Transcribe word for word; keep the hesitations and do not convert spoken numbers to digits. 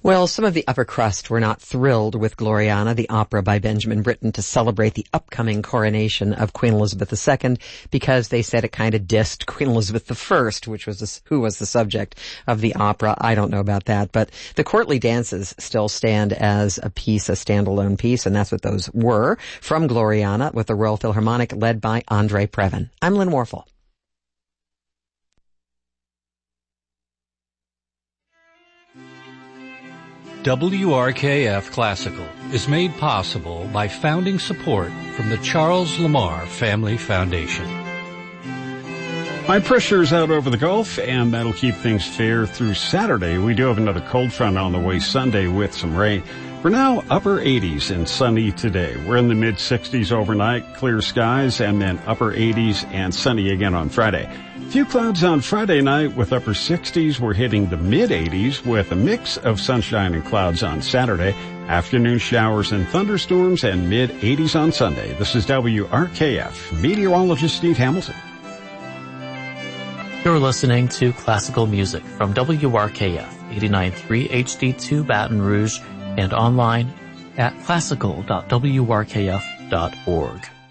Well, some of the upper crust were not thrilled with Gloriana, the opera by Benjamin Britten to celebrate the upcoming coronation of Queen Elizabeth the Second, because they said it kind of dissed Queen Elizabeth the First, which was the, who was the subject of the opera. I don't know about that, but the courtly dances still stand as a piece, a standalone piece, and that's what those were, from Gloriana with the Royal Philharmonic led by Andre Previn. I'm Lynn Warfel. W R K F Classical is made possible by founding support from the Charles Lamar Family Foundation. High pressure's out over the Gulf, and that'll keep things fair through Saturday. We do have another cold front on the way Sunday with some rain. For now, upper eighties and sunny today. We're in the mid-sixties overnight, clear skies, and then upper eighties and sunny again on Friday. Few clouds on Friday night with upper sixties. We're hitting the mid-eighties with a mix of sunshine and clouds on Saturday. Afternoon showers and thunderstorms and mid-eighties on Sunday. This is W R K F meteorologist Steve Hamilton. You're listening to classical music from W R K F eighty-nine point three H D two Baton Rouge and online at classical dot w r k f dot org.